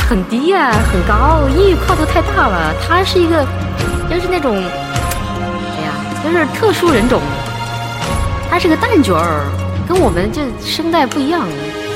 很低呀、很高，英语跨度太大了。他是一个，就是那种，哎呀，就是特殊人种。他是个蛋卷儿，跟我们这声带不一样。